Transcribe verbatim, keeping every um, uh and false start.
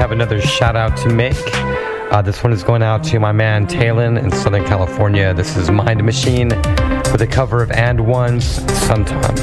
have another shout out to make. Uh, this one is going out to my man Talon in Southern California. This is Mind Machine with a cover of And One's Sometime.